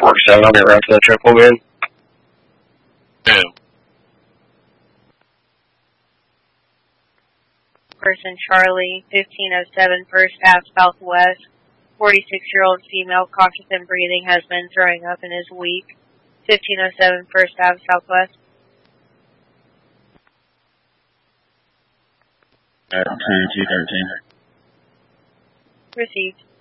447 on your route to the triple man. Yeah. Person Charlie, 1507 First Ave Southwest. 46-year-old female, cautious in breathing, has been throwing up and is weak. 1507 First Ave Southwest. 213. Received.